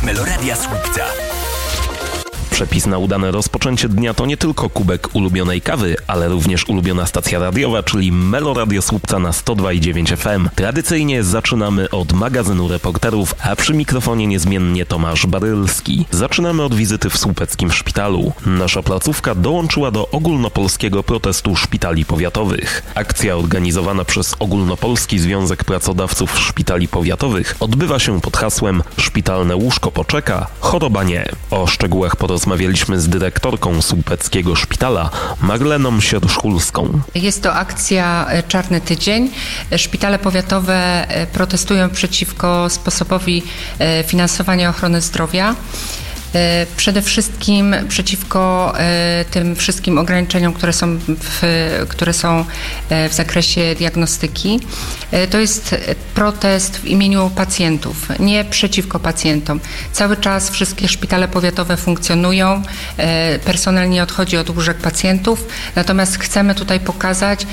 Meloradia Słupca. Przepis na udane rozpoczęcie dnia to nie tylko kubek ulubionej kawy, ale również ulubiona stacja radiowa, czyli Meloradio Słupca na 102,9 FM. Tradycyjnie zaczynamy od magazynu reporterów, a przy mikrofonie niezmiennie Tomasz Barylski. Zaczynamy od wizyty w słupeckim szpitalu. Nasza placówka dołączyła do ogólnopolskiego protestu szpitali powiatowych. Akcja organizowana przez Ogólnopolski Związek Pracodawców Szpitali Powiatowych odbywa się pod hasłem "Szpitalne łóżko poczeka, choroba nie". O szczegółach porozmawialiśmy z dyrektorką słupeckiego szpitala, Magleną Sierszkulską. Jest to akcja Czarny Tydzień. Szpitale powiatowe protestują przeciwko sposobowi finansowania ochrony zdrowia. Przede wszystkim przeciwko tym wszystkim ograniczeniom, które są w zakresie diagnostyki. To jest protest w imieniu pacjentów, nie przeciwko pacjentom. Cały czas wszystkie szpitale powiatowe funkcjonują, personel nie odchodzi od łóżek pacjentów, natomiast chcemy tutaj pokazać,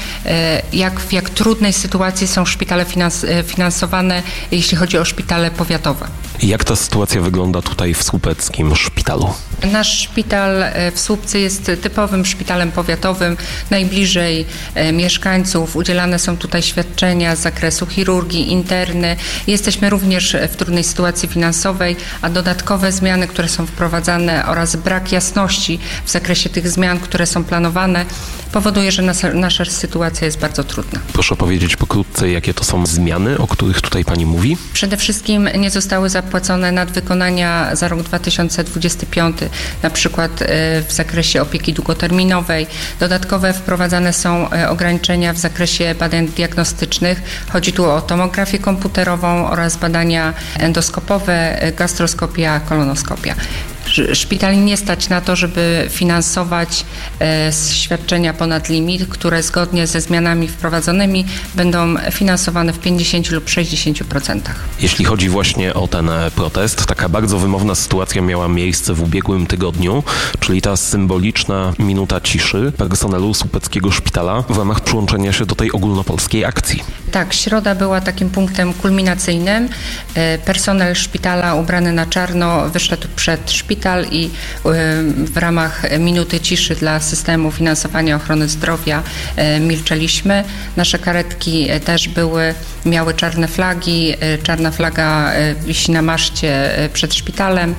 w jak trudnej sytuacji są szpitale finansowane, jeśli chodzi o szpitale powiatowe. Jak ta sytuacja wygląda tutaj w słupeckim szpitalu? Nasz szpital w Słupcy jest typowym szpitalem powiatowym, najbliżej mieszkańców. Udzielane są tutaj świadczenia z zakresu chirurgii, interny. Jesteśmy również w trudnej sytuacji finansowej, a dodatkowe zmiany, które są wprowadzane oraz brak jasności w zakresie tych zmian, które są planowane, powoduje, że nasza sytuacja jest bardzo trudna. Proszę powiedzieć pokrótce, jakie to są zmiany, o których tutaj Pani mówi? Przede wszystkim nie zostały zapłacone nadwykonania za rok 2025, na przykład w zakresie opieki długoterminowej. Dodatkowe wprowadzane są ograniczenia w zakresie badań diagnostycznych. Chodzi tu o tomografię komputerową oraz badania endoskopowe, gastroskopia, kolonoskopia. Szpitali nie stać na to, żeby finansować świadczenia ponad limit, które zgodnie ze zmianami wprowadzonymi będą finansowane w 50 lub 60%. Jeśli chodzi właśnie o ten protest, taka bardzo wymowna sytuacja miała miejsce w ubiegłym tygodniu, czyli ta symboliczna minuta ciszy personelu słupeckiego szpitala w ramach przyłączenia się do tej ogólnopolskiej akcji. Tak, środa była takim punktem kulminacyjnym. Personel szpitala ubrany na czarno wyszedł przed szpital i w ramach minuty ciszy dla systemu finansowania ochrony zdrowia milczeliśmy. Nasze karetki też miały czarne flagi. Czarna flaga wisi na maszcie przed szpitalem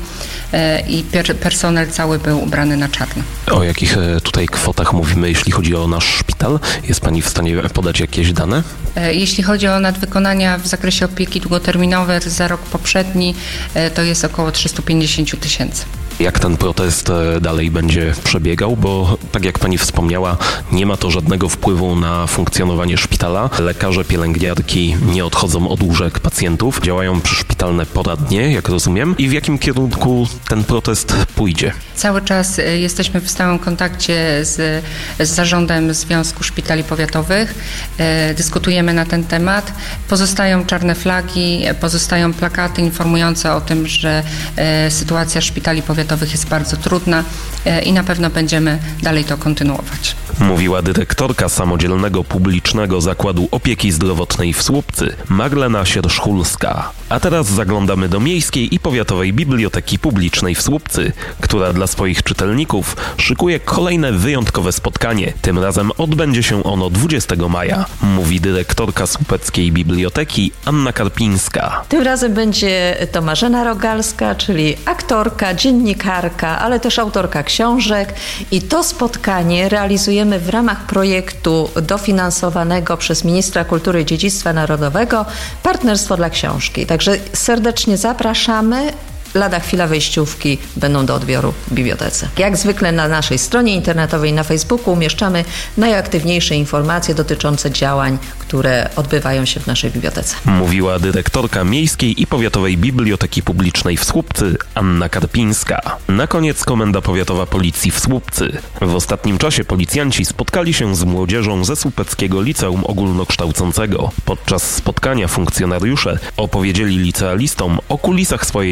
i personel cały był ubrany na czarno. O jakich tutaj kwotach mówimy, jeśli chodzi o nasz szpital? Jest Pani w stanie podać jakieś dane? Jeśli chodzi o nadwykonania w zakresie opieki długoterminowej za rok poprzedni, to jest około 350 000. Jak ten protest dalej będzie przebiegał? Bo tak jak Pani wspomniała, nie ma to żadnego wpływu na funkcjonowanie szpitala. Lekarze, pielęgniarki nie odchodzą od łóżek pacjentów, działają przyszpitalne poradnie, jak rozumiem. I w jakim kierunku ten protest pójdzie? Cały czas jesteśmy w stałym kontakcie z zarządem Związku Szpitali Powiatowych. Dyskutujemy na ten temat. Pozostają czarne flagi, pozostają plakaty informujące o tym, że sytuacja szpitali powiatowych jest bardzo trudna i na pewno będziemy dalej to kontynuować. Mówiła dyrektorka Samodzielnego Publicznego Zakładu Opieki Zdrowotnej w Słupcy, Maglena Sierszkulska. A teraz zaglądamy do Miejskiej i Powiatowej Biblioteki Publicznej w Słupcy, która dla swoich czytelników szykuje kolejne wyjątkowe spotkanie. Tym razem odbędzie się ono 20 maja, mówi dyrektorka Słupeckiej Biblioteki Anna Karpińska. Tym razem będzie to Marzena Rogalska, czyli aktorka, dziennikarka, ale też autorka książek i to spotkanie realizujemy w ramach projektu dofinansowanego przez Ministra Kultury i Dziedzictwa Narodowego Partnerstwo dla Książki. Także serdecznie zapraszamy. Lada chwila wejściówki będą do odbioru w bibliotece. Jak zwykle na naszej stronie internetowej na Facebooku umieszczamy najaktywniejsze informacje dotyczące działań, które odbywają się w naszej bibliotece. Mówiła dyrektorka Miejskiej i Powiatowej Biblioteki Publicznej w Słupcy Anna Karpińska. Na koniec Komenda Powiatowa Policji w Słupcy. W ostatnim czasie policjanci spotkali się z młodzieżą ze Słupeckiego Liceum Ogólnokształcącego. Podczas spotkania funkcjonariusze opowiedzieli licealistom o kulisach swojej codziennej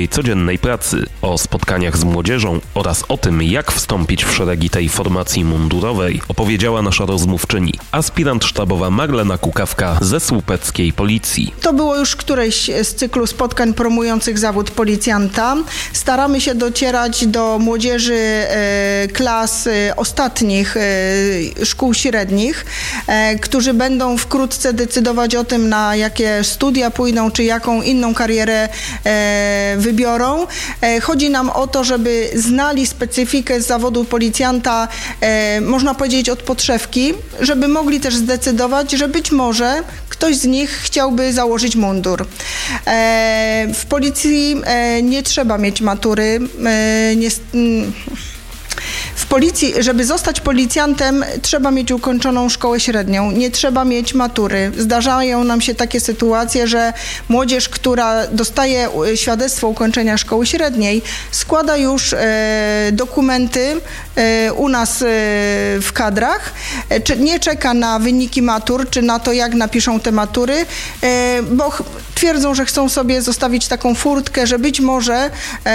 codziennej pracy, o spotkaniach z młodzieżą oraz o tym, jak wstąpić w szeregi tej formacji mundurowej, opowiedziała nasza rozmówczyni, aspirant sztabowa Marlena Kukawka ze słupeckiej policji. To było już któreś z cyklu spotkań promujących zawód policjanta. Staramy się docierać do młodzieży klas ostatnich szkół średnich, którzy będą wkrótce decydować o tym, na jakie studia pójdą, czy jaką inną karierę wybiorą. Chodzi nam o to, żeby znali specyfikę zawodu policjanta, można powiedzieć od podszewki, żeby mogli też zdecydować, że być może ktoś z nich chciałby założyć mundur. W policji nie trzeba mieć matury. W policji, żeby zostać policjantem, trzeba mieć ukończoną szkołę średnią, nie trzeba mieć matury. Zdarzają nam się takie sytuacje, że młodzież, która dostaje świadectwo ukończenia szkoły średniej, składa już dokumenty u nas w kadrach, nie czeka na wyniki matur, czy na to, jak napiszą te matury, bo twierdzą, że chcą sobie zostawić taką furtkę, że być może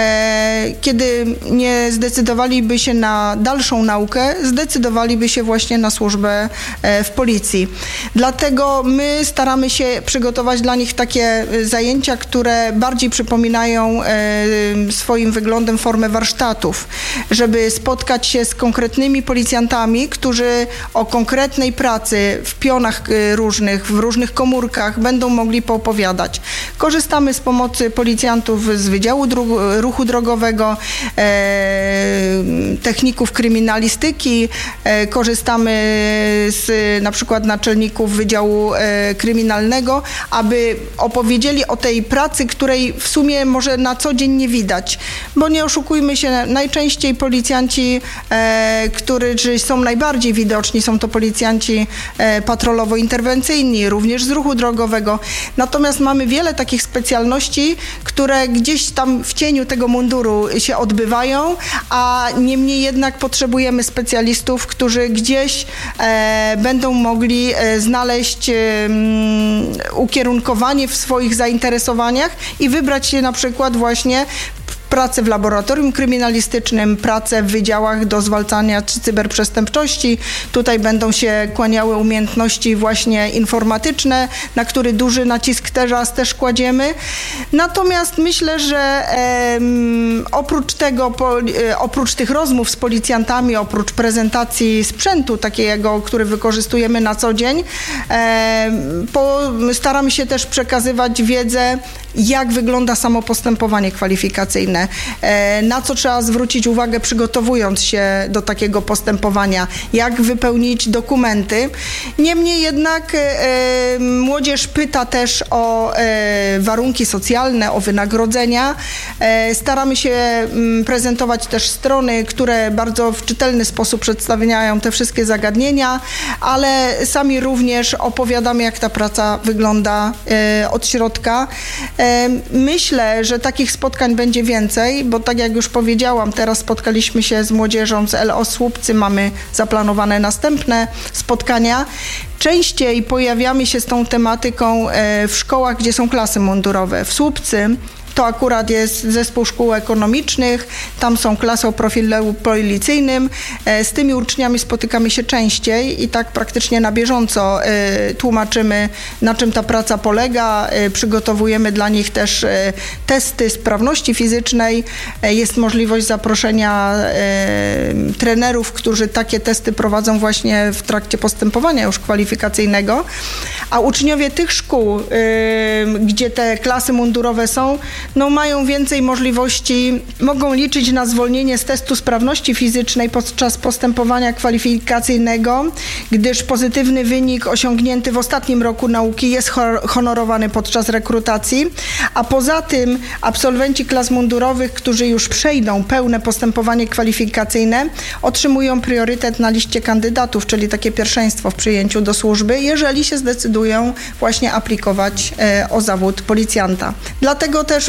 kiedy nie zdecydowaliby się na dalszą naukę, zdecydowaliby się właśnie na służbę w policji. Dlatego my staramy się przygotować dla nich takie zajęcia, które bardziej przypominają swoim wyglądem formę warsztatów, żeby spotkać się z konkretnymi policjantami, którzy o konkretnej pracy w pionach różnych, w różnych komórkach będą mogli poopowiadać. Korzystamy z pomocy policjantów z Wydziału Ruchu Drogowego, techników kryminalistyki, korzystamy z na przykład naczelników Wydziału Kryminalnego, aby opowiedzieli o tej pracy, której w sumie może na co dzień nie widać. Bo nie oszukujmy się, najczęściej policjanci, którzy są najbardziej widoczni, są to policjanci patrolowo-interwencyjni, również z ruchu drogowego. Natomiast mamy wiele takich specjalności, które gdzieś tam w cieniu tego munduru się odbywają, a niemniej jednak potrzebujemy specjalistów, którzy gdzieś będą mogli znaleźć ukierunkowanie w swoich zainteresowaniach i wybrać się na przykład właśnie pracę w laboratorium kryminalistycznym, pracę w wydziałach do zwalczania cyberprzestępczości. Tutaj będą się kłaniały umiejętności właśnie informatyczne, na który duży nacisk teraz też kładziemy. Natomiast myślę, że oprócz tego, oprócz tych rozmów z policjantami, oprócz prezentacji sprzętu takiego, który wykorzystujemy na co dzień, staramy się też przekazywać wiedzę, jak wygląda samo postępowanie kwalifikacyjne, na co trzeba zwrócić uwagę, przygotowując się do takiego postępowania, jak wypełnić dokumenty. Niemniej jednak młodzież pyta też o warunki socjalne, o wynagrodzenia. Staramy się prezentować też strony, które bardzo w czytelny sposób przedstawiają te wszystkie zagadnienia, ale sami również opowiadamy, jak ta praca wygląda od środka. Myślę, że takich spotkań będzie więcej, bo tak jak już powiedziałam, teraz spotkaliśmy się z młodzieżą z LO Słupcy, mamy zaplanowane następne spotkania. Częściej pojawiamy się z tą tematyką w szkołach, gdzie są klasy mundurowe. W Słupcy to akurat jest zespół szkół ekonomicznych, tam są klasy o profilu policyjnym. Z tymi uczniami spotykamy się częściej i tak praktycznie na bieżąco tłumaczymy, na czym ta praca polega. Przygotowujemy dla nich też testy sprawności fizycznej. Jest możliwość zaproszenia trenerów, którzy takie testy prowadzą właśnie w trakcie postępowania już kwalifikacyjnego. A uczniowie tych szkół, gdzie te klasy mundurowe są, mają więcej możliwości, mogą liczyć na zwolnienie z testu sprawności fizycznej podczas postępowania kwalifikacyjnego, gdyż pozytywny wynik osiągnięty w ostatnim roku nauki jest honorowany podczas rekrutacji, a poza tym absolwenci klas mundurowych, którzy już przejdą pełne postępowanie kwalifikacyjne, otrzymują priorytet na liście kandydatów, czyli takie pierwszeństwo w przyjęciu do służby, jeżeli się zdecydują właśnie aplikować o zawód policjanta. Dlatego też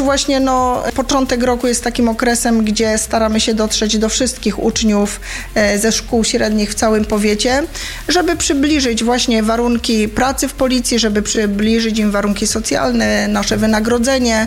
właśnie początek roku jest takim okresem, gdzie staramy się dotrzeć do wszystkich uczniów ze szkół średnich w całym powiecie, żeby przybliżyć właśnie warunki pracy w policji, żeby przybliżyć im warunki socjalne, nasze wynagrodzenie,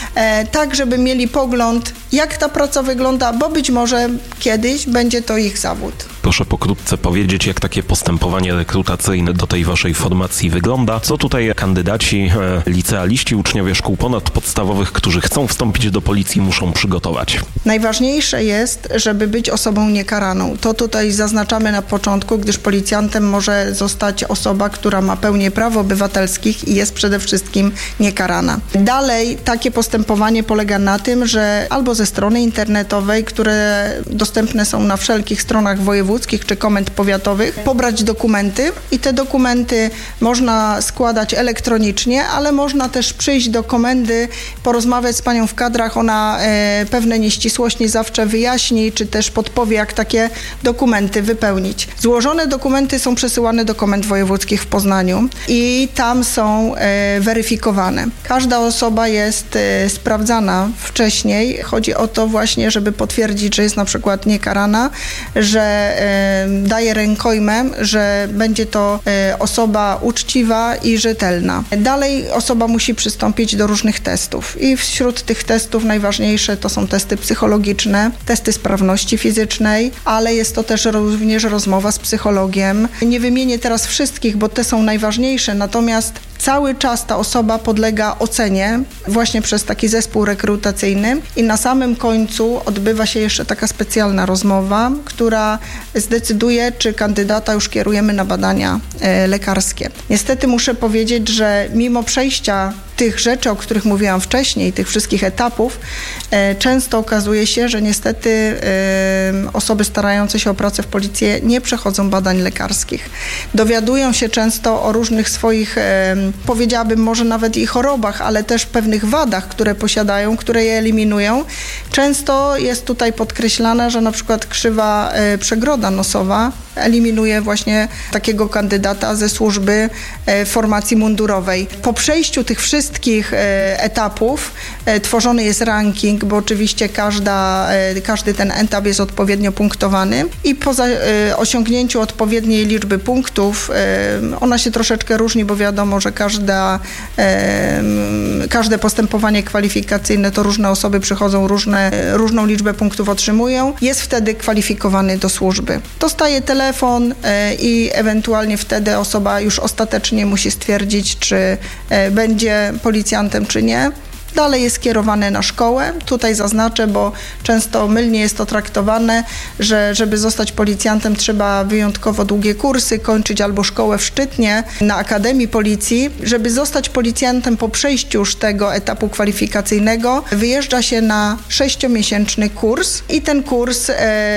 tak żeby mieli pogląd, jak ta praca wygląda, bo być może kiedyś będzie to ich zawód. Proszę pokrótce powiedzieć, jak takie postępowanie rekrutacyjne do tej waszej formacji wygląda. Co tutaj kandydaci, licealiści, uczniowie szkół ponadpodstawowych, którzy chcą wstąpić do policji, muszą przygotować? Najważniejsze jest, żeby być osobą niekaraną. To tutaj zaznaczamy na początku, gdyż policjantem może zostać osoba, która ma pełnię praw obywatelskich i jest przede wszystkim niekarana. Dalej takie postępowanie polega na tym, że albo ze strony internetowej, które dostępne są na wszelkich stronach wojewódzkich czy komend powiatowych, pobrać dokumenty i te dokumenty można składać elektronicznie, ale można też przyjść do komendy, porozmawiać z panią w kadrach, ona pewne nieścisłości zawsze wyjaśni, czy też podpowie, jak takie dokumenty wypełnić. Złożone dokumenty są przesyłane do komend wojewódzkich w Poznaniu i tam są weryfikowane. Każda osoba jest sprawdzana wcześniej. Chodzi o to właśnie, żeby potwierdzić, że jest na przykład niekarana, że daje rękojmę, że będzie to osoba uczciwa i rzetelna. Dalej osoba musi przystąpić do różnych testów i wśród tych testów najważniejsze to są testy psychologiczne, testy sprawności fizycznej, ale jest to też również rozmowa z psychologiem. Nie wymienię teraz wszystkich, bo te są najważniejsze, natomiast cały czas ta osoba podlega ocenie właśnie przez taki zespół rekrutacyjny i na samym końcu odbywa się jeszcze taka specjalna rozmowa, która zdecyduje, czy kandydata już kierujemy na badania lekarskie. Niestety muszę powiedzieć, że mimo przejścia tych rzeczy, o których mówiłam wcześniej, tych wszystkich etapów, często okazuje się, że niestety osoby starające się o pracę w policji nie przechodzą badań lekarskich. Dowiadują się często o różnych swoich, powiedziałabym może nawet i chorobach, ale też pewnych wadach, które posiadają, które je eliminują. Często jest tutaj podkreślane, że na przykład krzywa przegroda nosowa eliminuje właśnie takiego kandydata ze służby formacji mundurowej. Po przejściu tych wszystkich etapów tworzony jest ranking, bo oczywiście każdy ten etap jest odpowiednio punktowany i po osiągnięciu odpowiedniej liczby punktów, ona się troszeczkę różni, bo wiadomo, że każde postępowanie kwalifikacyjne to różne osoby przychodzą, różną liczbę punktów otrzymują, jest wtedy kwalifikowany do służby. Dostaje telefon i ewentualnie wtedy osoba już ostatecznie musi stwierdzić, czy będzie policjantem, czy nie. Dalej jest skierowane na szkołę. Tutaj zaznaczę, bo często mylnie jest to traktowane, że żeby zostać policjantem trzeba wyjątkowo długie kursy kończyć albo szkołę w Szczytnie na Akademii Policji. Żeby zostać policjantem po przejściu już tego etapu kwalifikacyjnego wyjeżdża się na 6-miesięczny kurs i ten kurs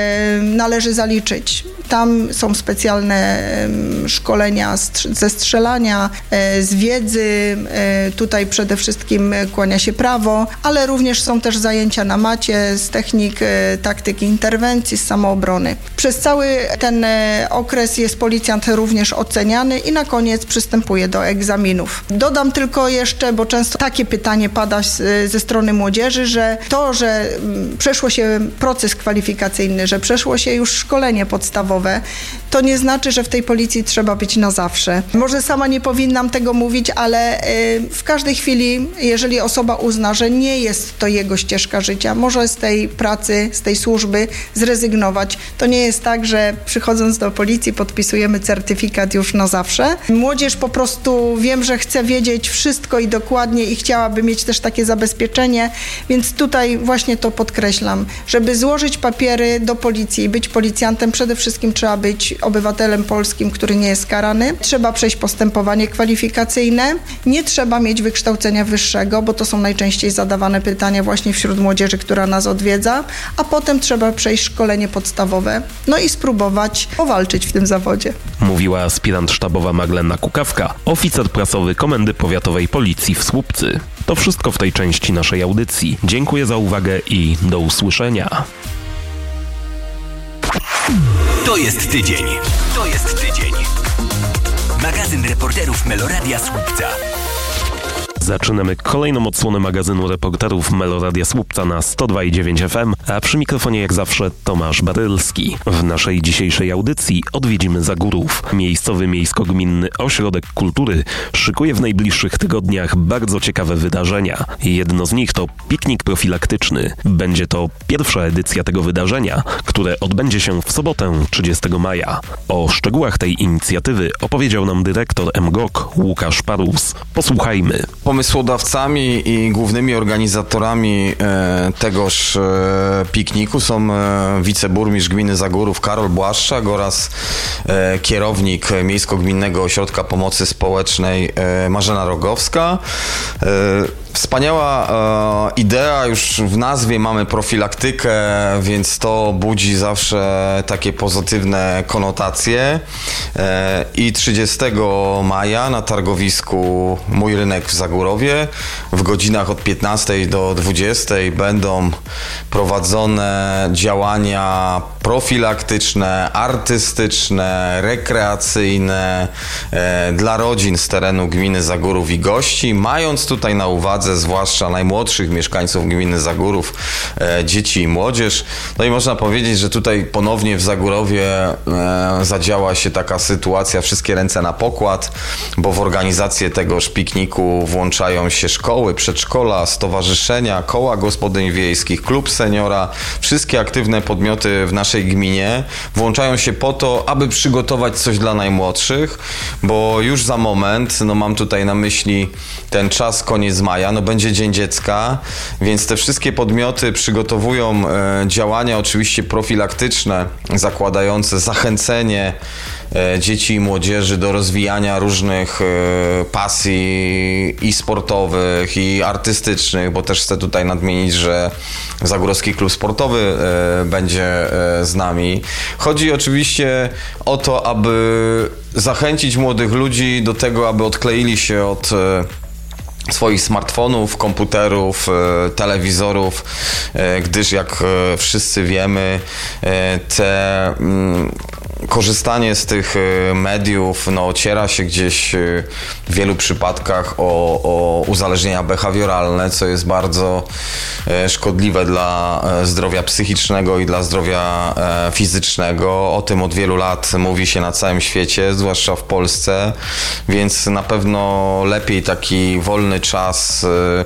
należy zaliczyć. Tam są specjalne szkolenia ze strzelania, z wiedzy. Tutaj przede wszystkim kłania się prawo, ale również są też zajęcia na macie z technik, taktyki interwencji, z samoobrony. Przez cały ten okres jest policjant również oceniany i na koniec przystępuje do egzaminów. Dodam tylko jeszcze, bo często takie pytanie pada ze strony młodzieży, że to, że przeszło się proces kwalifikacyjny, że przeszło się już szkolenie podstawowe, to nie znaczy, że w tej policji trzeba być na zawsze. Może sama nie powinnam tego mówić, ale w każdej chwili, jeżeli osoba uzna, że nie jest to jego ścieżka życia, może z tej pracy, z tej służby zrezygnować. To nie jest tak, że przychodząc do policji podpisujemy certyfikat już na zawsze. Młodzież po prostu wiem, że chce wiedzieć wszystko i dokładnie i chciałaby mieć też takie zabezpieczenie, więc tutaj właśnie to podkreślam. Żeby złożyć papiery do policji i być policjantem, przede wszystkim trzeba być obywatelem polskim, który nie jest karany. Trzeba przejść postępowanie kwalifikacyjne. Nie trzeba mieć wykształcenia wyższego, bo to są najczęściej zadawane pytania właśnie wśród młodzieży, która nas odwiedza, a potem trzeba przejść szkolenie podstawowe, no i spróbować powalczyć w tym zawodzie. Mówiła aspirant sztabowa Magdalena Kukawka, oficer prasowy Komendy Powiatowej Policji w Słupcy. To wszystko w tej części naszej audycji. Dziękuję za uwagę i do usłyszenia. To jest tydzień. To jest tydzień. Magazyn reporterów Meloradia Słupca. Zaczynamy kolejną odsłonę magazynu reporterów Meloradia Słupca na 102,9 FM, a przy mikrofonie jak zawsze Tomasz Barylski. W naszej dzisiejszej audycji odwiedzimy Zagórów. Miejscowy miejsko-gminny ośrodek kultury szykuje w najbliższych tygodniach bardzo ciekawe wydarzenia. Jedno z nich to piknik profilaktyczny. Będzie to pierwsza edycja tego wydarzenia, które odbędzie się w sobotę 30 maja. O szczegółach tej inicjatywy opowiedział nam dyrektor MGOK Łukasz Parus. Posłuchajmy. Pomysłodawcami i głównymi organizatorami tegoż pikniku są wiceburmistrz gminy Zagórów Karol Błaszczak oraz kierownik Miejsko-Gminnego Ośrodka Pomocy Społecznej Marzena Rogowska. Wspaniała idea, już w nazwie mamy profilaktykę, więc to budzi zawsze takie pozytywne konotacje. I 30 maja na targowisku Mój Rynek w Zagórowie w godzinach od 15 do 20 będą prowadzone działania profilaktyczne, artystyczne, rekreacyjne dla rodzin z terenu gminy Zagórów i gości, mając tutaj na uwadze zwłaszcza najmłodszych mieszkańców gminy Zagórów, dzieci i młodzież. No i można powiedzieć, że tutaj ponownie w Zagórowie zadziała się taka sytuacja, wszystkie ręce na pokład, bo w organizację tegoż pikniku włączają się szkoły, przedszkola, stowarzyszenia, koła gospodyń wiejskich, klub seniora, wszystkie aktywne podmioty w naszej gminie włączają się po to, aby przygotować coś dla najmłodszych, bo już za moment, mam tutaj na myśli ten czas, koniec maja, będzie Dzień Dziecka, więc te wszystkie podmioty przygotowują działania oczywiście profilaktyczne, zakładające zachęcenie dzieci i młodzieży do rozwijania różnych pasji i sportowych, i artystycznych, bo też chcę tutaj nadmienić, że Zagórowski Klub Sportowy będzie z nami. Chodzi oczywiście o to, aby zachęcić młodych ludzi do tego, aby odkleili się od swoich smartfonów, komputerów, telewizorów, gdyż jak wszyscy wiemy, korzystanie z tych mediów ociera się gdzieś w wielu przypadkach o uzależnienia behawioralne, co jest bardzo szkodliwe dla zdrowia psychicznego i dla zdrowia fizycznego. O tym od wielu lat mówi się na całym świecie, zwłaszcza w Polsce, więc na pewno lepiej taki wolny czas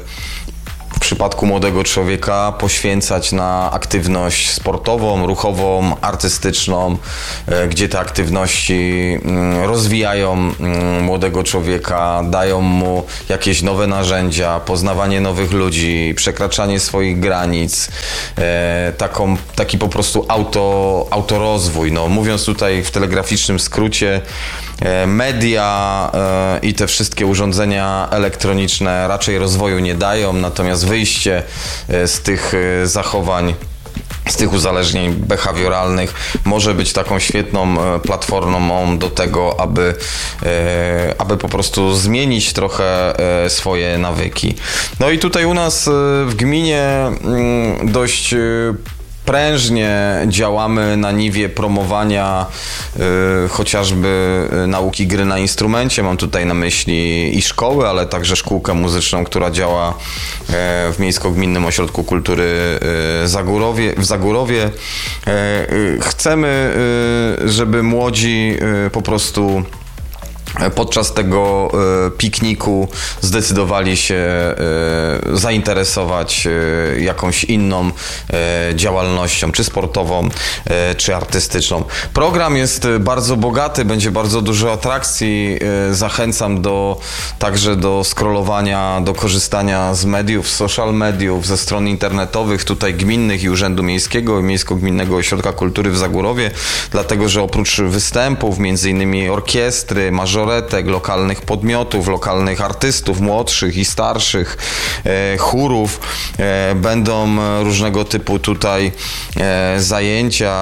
w przypadku młodego człowieka poświęcać na aktywność sportową, ruchową, artystyczną, gdzie te aktywności rozwijają młodego człowieka, dają mu jakieś nowe narzędzia, poznawanie nowych ludzi, przekraczanie swoich granic, taki po prostu autorozwój. Mówiąc tutaj w telegraficznym skrócie, media i te wszystkie urządzenia elektroniczne raczej rozwoju nie dają, natomiast wyjście z tych zachowań, z tych uzależnień behawioralnych może być taką świetną platformą do tego, aby po prostu zmienić trochę swoje nawyki. No i tutaj u nas w gminie dość prężnie działamy na niwie promowania chociażby nauki gry na instrumencie. Mam tutaj na myśli i szkoły, ale także szkółkę muzyczną, która działa w Miejsko-Gminnym Ośrodku Kultury w Zagórowie. Chcemy, żeby młodzi po prostu podczas tego pikniku zdecydowali się zainteresować jakąś inną działalnością, czy sportową, czy artystyczną. Program jest bardzo bogaty, będzie bardzo dużo atrakcji. Zachęcam także do scrollowania, do korzystania z mediów, social mediów, ze stron internetowych tutaj gminnych i Urzędu Miejskiego i Miejsko-Gminnego Ośrodka Kultury w Zagórowie, dlatego że oprócz występów, między innymi orkiestry, mażoretek, lokalnych podmiotów, lokalnych artystów, młodszych i starszych, chórów, będą różnego typu tutaj zajęcia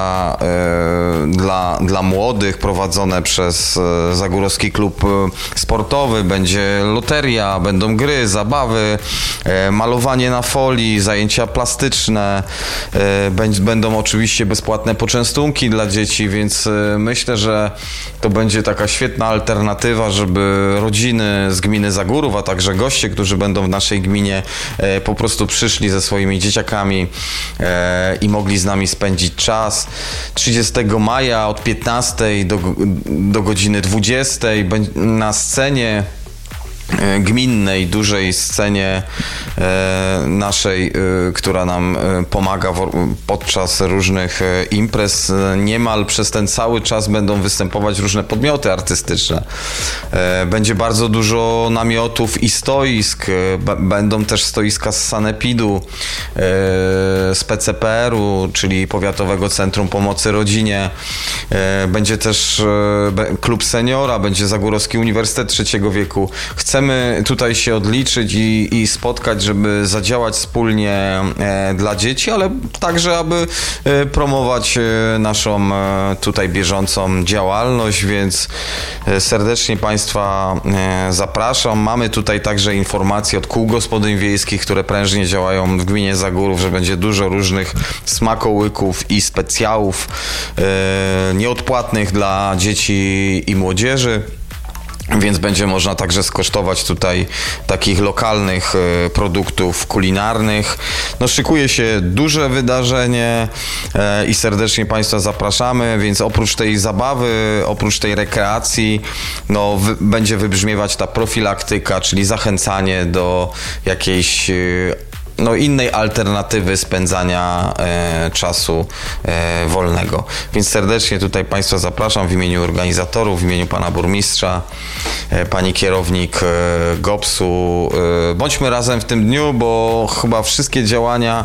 dla młodych prowadzone przez Zagórowski Klub Sportowy, będzie loteria, będą gry, zabawy, malowanie na folii, zajęcia plastyczne, będą oczywiście bezpłatne poczęstunki dla dzieci, więc myślę, że to będzie taka świetna alternatywa alternatywa, żeby rodziny z gminy Zagórów, a także goście, którzy będą w naszej gminie, po prostu przyszli ze swoimi dzieciakami i mogli z nami spędzić czas. 30 maja od 15 do godziny 20 na scenie gminnej, dużej scenie naszej, która nam pomaga podczas różnych imprez. Niemal przez ten cały czas będą występować różne podmioty artystyczne. Będzie bardzo dużo namiotów i stoisk. Będą też stoiska z sanepidu, z PCPR-u, czyli Powiatowego Centrum Pomocy Rodzinie. Będzie też klub seniora, będzie Zagórowski Uniwersytet Trzeciego Wieku. Chcemy tutaj się odliczyć i spotkać, żeby zadziałać wspólnie dla dzieci, ale także, aby promować naszą tutaj bieżącą działalność, więc serdecznie Państwa zapraszam. Mamy tutaj także informacje od kół gospodyń wiejskich, które prężnie działają w gminie Zagórów, że będzie dużo różnych smakołyków i specjałów nieodpłatnych dla dzieci i młodzieży. Więc będzie można także skosztować tutaj takich lokalnych produktów kulinarnych. No, szykuje się duże wydarzenie i serdecznie Państwa zapraszamy, więc oprócz tej zabawy, oprócz tej rekreacji, no, będzie wybrzmiewać ta profilaktyka, czyli zachęcanie do jakiejś innej alternatywy spędzania czasu wolnego. Więc serdecznie tutaj Państwa zapraszam w imieniu organizatorów, w imieniu Pana Burmistrza, Pani Kierownik GOPS-u. Bądźmy razem w tym dniu, bo chyba wszystkie działania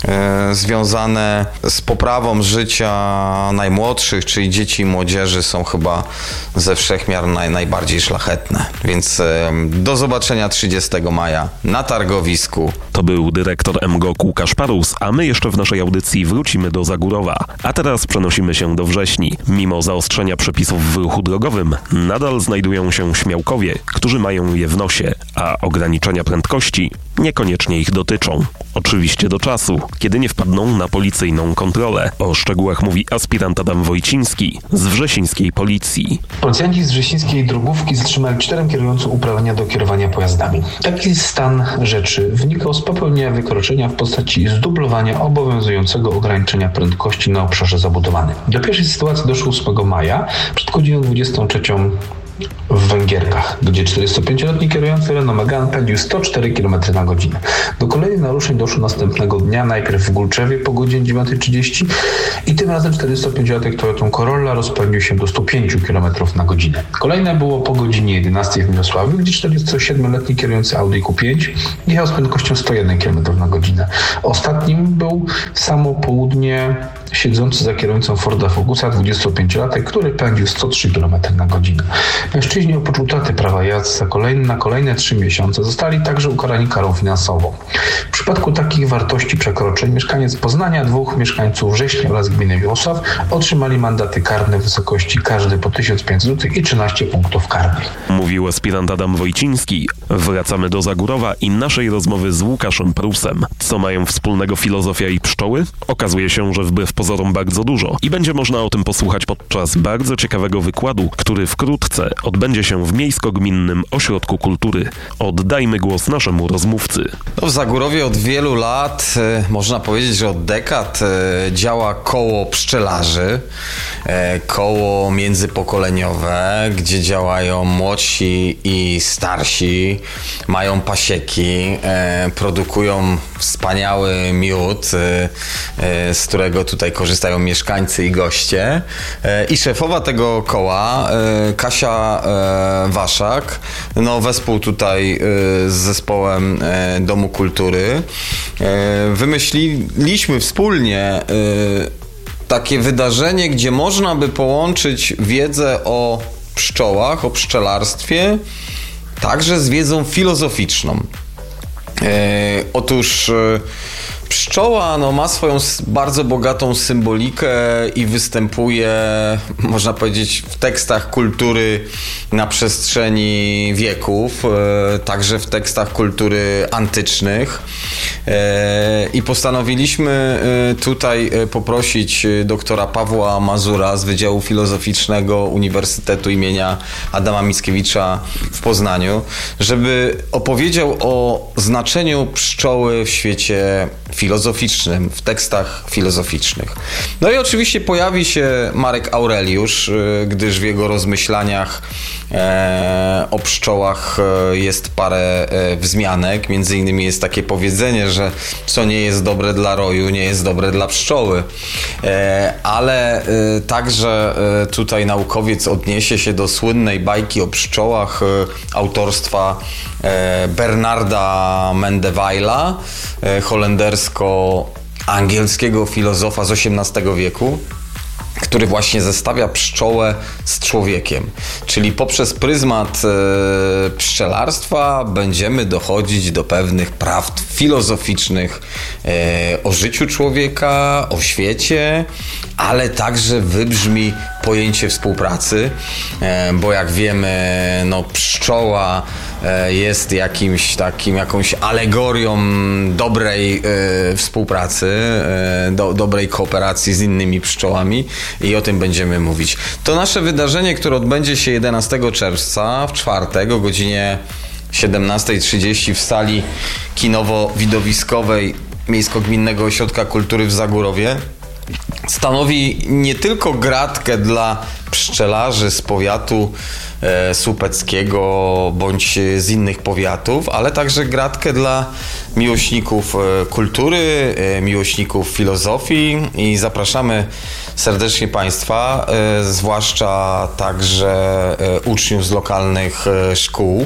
związane z poprawą życia najmłodszych, czyli dzieci i młodzieży, są chyba ze wszechmiar najbardziej szlachetne. Więc do zobaczenia 30 maja na targowisku. To był dyrektor MGOK Łukasz Parus, a my jeszcze w naszej audycji wrócimy do Zagórowa. A teraz przenosimy się do Wrześni. Mimo zaostrzenia przepisów w ruchu drogowym, nadal znajdują się śmiałkowie, którzy mają je w nosie, a ograniczenia prędkości niekoniecznie ich dotyczą. Oczywiście do czasu, kiedy nie wpadną na policyjną kontrolę. O szczegółach mówi aspirant Adam Wojciński z wrzesińskiej policji. Policjanci z wrzesińskiej drogówki zatrzymali 4 kierujących uprawnienia do kierowania pojazdami. Taki stan rzeczy wynikał z popełnienia wykroczenia w postaci zdublowania obowiązującego ograniczenia prędkości na obszarze zabudowanym. Do pierwszej sytuacji doszło 8 maja przed godziną 23 w Węgierkach, gdzie 45-letni kierujący Renault Megane pędził 104 km na godzinę. Do kolejnych naruszeń doszło następnego dnia, najpierw w Gulczewie po godzinie 9:30 i tym razem 45-latek Toyotą Corolla rozpędził się do 105 km na godzinę. Kolejne było po godzinie 11 w Mirosławiu, gdzie 47-letni kierujący Audi Q5 jechał z prędkością 101 km na godzinę. Ostatnim był samo południe siedzący za kierownicą Forda Focusa 25-latek, który pędził 103 km na godzinę. Mężczyźni oprócz utraty prawa jazdy na kolejne 3 miesiące zostali także ukarani karą finansową. W przypadku takich wartości przekroczeń mieszkaniec Poznania, 2 mieszkańców Września oraz gminy Mirosław otrzymali mandaty karne w wysokości każdy po 1500 zł i 13 punktów karnych. Mówił aspirant Adam Wojciński. Wracamy do Zagórowa i naszej rozmowy z Łukaszem Prusem. Co mają wspólnego filozofia i pszczoły? Okazuje się, że wbrew pozorom bardzo dużo i będzie można o tym posłuchać podczas bardzo ciekawego wykładu, który wkrótce odbędzie się w Miejsko-Gminnym Ośrodku Kultury. Oddajmy głos naszemu rozmówcy. W Zagórowie od wielu lat, można powiedzieć, że od dekad działa koło pszczelarzy, koło międzypokoleniowe, gdzie działają młodsi i starsi, mają pasieki, produkują wspaniały miód, z którego tutaj korzystają mieszkańcy i goście. I szefowa tego koła, Kasia Waszak, wespół tutaj z zespołem Domu Kultury, wymyśliliśmy wspólnie takie wydarzenie, gdzie można by połączyć wiedzę o pszczołach, o pszczelarstwie, także z wiedzą filozoficzną. Otóż Pszczoła ma swoją bardzo bogatą symbolikę i występuje, można powiedzieć, w tekstach kultury na przestrzeni wieków, także w tekstach kultury antycznych. I postanowiliśmy tutaj poprosić doktora Pawła Mazura z Wydziału Filozoficznego Uniwersytetu imienia Adama Mickiewicza w Poznaniu, żeby opowiedział o znaczeniu pszczoły w świecie filozoficznym, w tekstach filozoficznych. No i oczywiście pojawi się Marek Aureliusz, gdyż w jego rozmyślaniach o pszczołach jest parę wzmianek. Między innymi jest takie powiedzenie, że co nie jest dobre dla roju, nie jest dobre dla pszczoły. Ale także tutaj naukowiec odniesie się do słynnej bajki o pszczołach autorstwa Bernarda Mendeweila, holendersko-angielskiego filozofa z XVIII wieku, który właśnie zestawia pszczołę z człowiekiem. Czyli poprzez pryzmat pszczelarstwa będziemy dochodzić do pewnych prawd filozoficznych o życiu człowieka, o świecie, ale także wybrzmi pojęcie współpracy, bo jak wiemy, pszczoła jest jakąś alegorią dobrej współpracy, dobrej kooperacji z innymi pszczołami i o tym będziemy mówić. To nasze wydarzenie, które odbędzie się 11 czerwca w czwartek o godzinie 17:30 w sali kinowo-widowiskowej Miejsko-Gminnego Ośrodka Kultury w Zagórowie, stanowi nie tylko gratkę dla pszczelarzy z powiatu słupeckiego bądź z innych powiatów, ale także gratkę dla miłośników kultury, miłośników filozofii i zapraszamy serdecznie Państwa, zwłaszcza także uczniów z lokalnych szkół,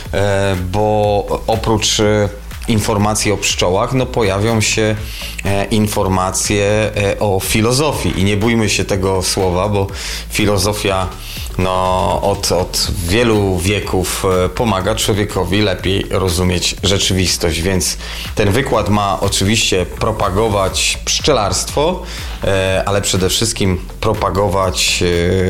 bo oprócz informacji o pszczołach, pojawią się informacje o filozofii i nie bójmy się tego słowa, bo filozofia od wielu wieków pomaga człowiekowi lepiej rozumieć rzeczywistość, więc ten wykład ma oczywiście propagować pszczelarstwo, ale przede wszystkim propagować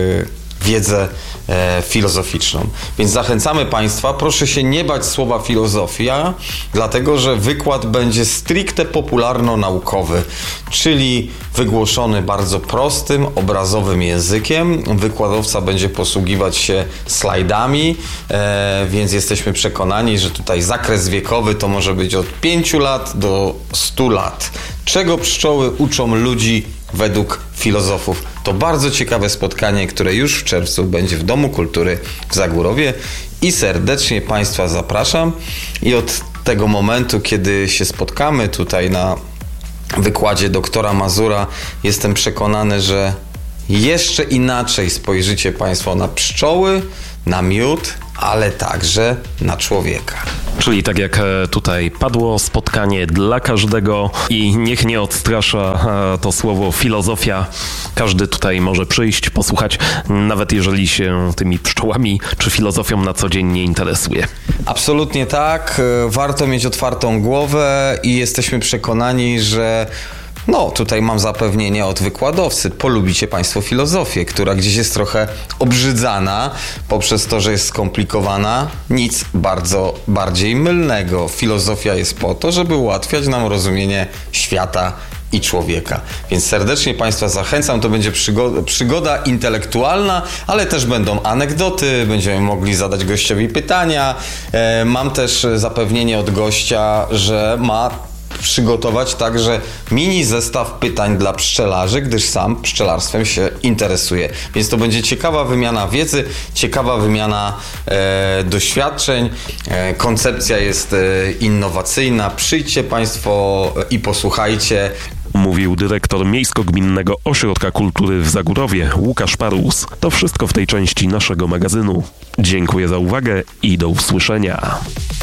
wiedzę filozoficzną. Więc zachęcamy Państwa, proszę się nie bać słowa filozofia, dlatego że wykład będzie stricte popularno-naukowy, czyli wygłoszony bardzo prostym, obrazowym językiem. Wykładowca będzie posługiwać się slajdami, więc jesteśmy przekonani, że tutaj zakres wiekowy to może być od 5 lat do 100 lat. Czego pszczoły uczą ludzi według filozofów? To bardzo ciekawe spotkanie, które już w czerwcu będzie w Domu Kultury w Zagórowie i serdecznie Państwa zapraszam. I od tego momentu, kiedy się spotkamy tutaj na wykładzie doktora Mazura, jestem przekonany, że jeszcze inaczej spojrzycie Państwo na pszczoły, na miód, ale także na człowieka. Czyli tak jak tutaj padło, spotkanie dla każdego i niech nie odstrasza to słowo filozofia. Każdy tutaj może przyjść, posłuchać, nawet jeżeli się tymi pszczołami czy filozofią na co dzień nie interesuje. Absolutnie tak. Warto mieć otwartą głowę i jesteśmy przekonani, że tutaj mam zapewnienie od wykładowcy. Polubicie Państwo filozofię, która gdzieś jest trochę obrzydzana poprzez to, że jest skomplikowana. Nic bardziej mylnego. Filozofia jest po to, żeby ułatwiać nam rozumienie świata i człowieka. Więc serdecznie Państwa zachęcam. To będzie przygoda intelektualna, ale też będą anegdoty, będziemy mogli zadać gościowi pytania. Mam też zapewnienie od gościa, że ma przygotować także mini zestaw pytań dla pszczelarzy, gdyż sam pszczelarstwem się interesuje. Więc to będzie ciekawa wymiana wiedzy, ciekawa wymiana doświadczeń. Koncepcja jest innowacyjna. Przyjdźcie Państwo i posłuchajcie. Mówił dyrektor Miejsko-Gminnego Ośrodka Kultury w Zagórowie, Łukasz Parus. To wszystko w tej części naszego magazynu. Dziękuję za uwagę i do usłyszenia.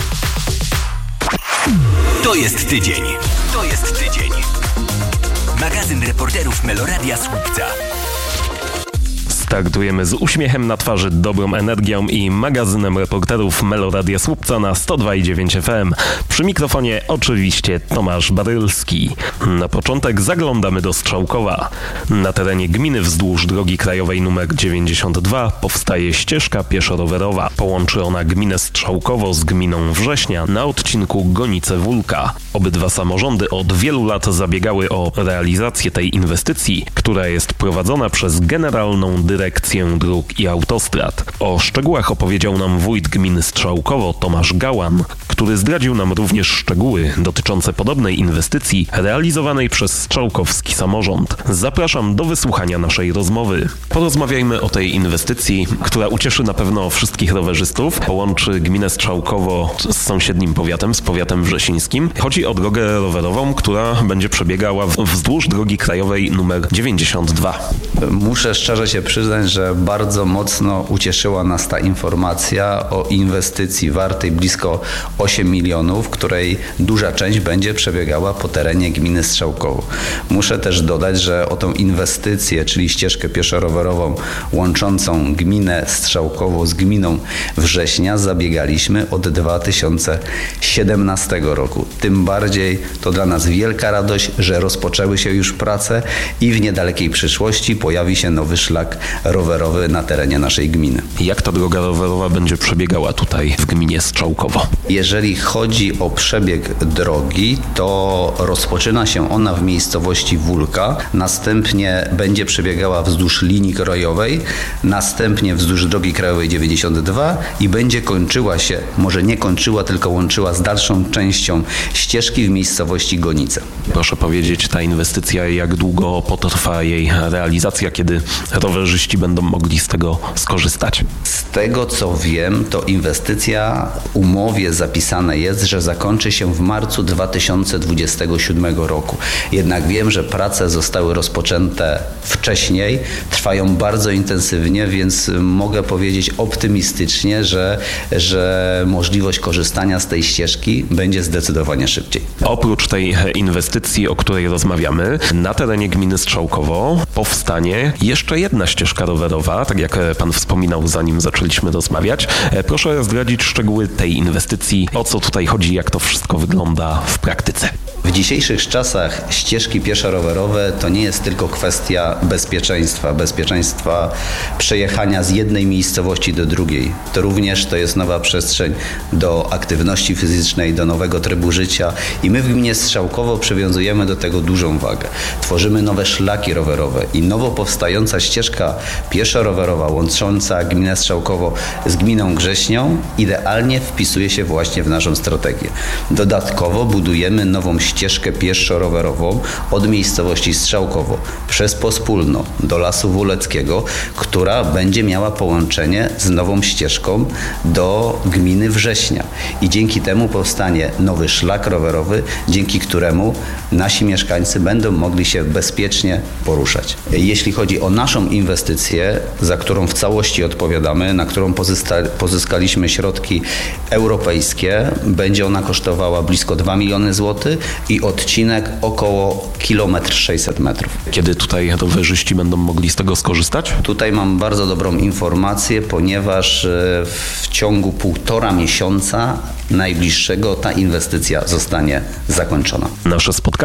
To jest tydzień. To jest tydzień. Magazyn reporterów Meloradia Słupca. Startujemy z uśmiechem na twarzy, dobrą energią i magazynem reporterów Meloradia Słupca na 102,9 FM. Przy mikrofonie oczywiście Tomasz Barylski. Na początek zaglądamy do Strzałkowa. Na terenie gminy wzdłuż drogi krajowej nr 92 powstaje ścieżka pieszo-rowerowa. Połączy ona gminę Strzałkowo z gminą Września na odcinku Gonice-Wólka. Obydwa samorządy od wielu lat zabiegały o realizację tej inwestycji, która jest prowadzona przez Generalną Dyrekcję Dróg i Autostrad. O szczegółach opowiedział nam wójt gminy Strzałkowo Tomasz Gałan, który zdradził nam również szczegóły dotyczące podobnej inwestycji realizowanej przez strzałkowski samorząd. Zapraszam do wysłuchania naszej rozmowy. Porozmawiajmy o tej inwestycji, która ucieszy na pewno wszystkich rowerzystów. Połączy gminę Strzałkowo z sąsiednim powiatem, z powiatem wrzesińskim. Chodzi o drogę rowerową, która będzie przebiegała wzdłuż drogi krajowej nr 92. Muszę szczerze się przyznać, że bardzo mocno ucieszyła nas ta informacja o inwestycji wartej blisko 8 milionów, której duża część będzie przebiegała po terenie gminy Strzałkowo. Muszę też dodać, że o tą inwestycję, czyli ścieżkę pieszo-rowerową łączącą gminę Strzałkowo z gminą Września zabiegaliśmy od 2017 roku. Tym bardziej to dla nas wielka radość, że rozpoczęły się już prace i w niedalekiej przyszłości pojawi się nowy szlak rowerowy na terenie naszej gminy. Jak ta droga rowerowa będzie przebiegała tutaj w gminie Strzałkowo? Jeżeli chodzi o przebieg drogi, to rozpoczyna się ona w miejscowości Wólka, następnie będzie przebiegała wzdłuż linii krajowej, następnie wzdłuż drogi krajowej 92 i będzie kończyła się, może nie kończyła, tylko łączyła z dalszą częścią ścieżki w miejscowości Gonice. Proszę powiedzieć, ta inwestycja, jak długo potrwa jej realizacja, kiedy rowerzyści będą mogli z tego skorzystać? Z tego co wiem, to inwestycja w umowie zapisane jest, że zakończy się w marcu 2027 roku. Jednak wiem, że prace zostały rozpoczęte wcześniej, trwają bardzo intensywnie, więc mogę powiedzieć optymistycznie, że możliwość korzystania z tej ścieżki będzie zdecydowanie szybciej. Oprócz tej inwestycji, o której rozmawiamy, na terenie gminy Strzałkowo powstanie jeszcze jedna ścieżka rowerowa, tak jak pan wspominał, zanim zaczęliśmy rozmawiać. Proszę zdradzić szczegóły tej inwestycji, o co tutaj chodzi, jak to wszystko wygląda w praktyce. W dzisiejszych czasach ścieżki pieszo-rowerowe to nie jest tylko kwestia bezpieczeństwa przejechania z jednej miejscowości do drugiej. To również to jest nowa przestrzeń do aktywności fizycznej, do nowego trybu życia i my w gminie Strzałkowo przywiązujemy do tego dużą wagę. Tworzymy nowe szlaki rowerowe i nowo powstająca ścieżka pieszo-rowerowa łącząca gminę Strzałkowo z gminą Wrześnią idealnie wpisuje się właśnie w naszą strategię. Dodatkowo budujemy nową ścieżkę pieszo-rowerową od miejscowości Strzałkowo przez Pospólno do Lasu Wóleckiego, która będzie miała połączenie z nową ścieżką do gminy Września. I dzięki temu powstanie nowy szlak rowerowy, dzięki któremu nasi mieszkańcy będą mogli się bezpiecznie poruszać. Jeśli chodzi o naszą inwestycję, za którą w całości odpowiadamy, na którą pozyskaliśmy środki europejskie, będzie ona kosztowała blisko 2 miliony złotych i odcinek około 1,6 km. Kiedy tutaj rowerzyści będą mogli z tego skorzystać? Tutaj mam bardzo dobrą informację, ponieważ w ciągu 1,5 miesiąca najbliższego ta inwestycja zostanie zakończona. Nasze spotkanie